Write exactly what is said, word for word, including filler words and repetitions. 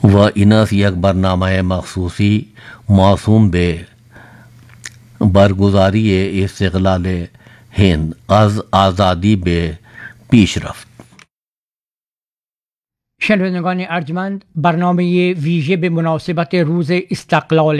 व इनस एक बरनामा मखसूसी मासूम बे बरगुजारी इस्तिक़लाल हिंद अज आज़ादी बे पीशरफ्त। शनवानगान अर्जमंद बरनामे वीजे बे मुनासिबत रोज़ इस्तक़लाल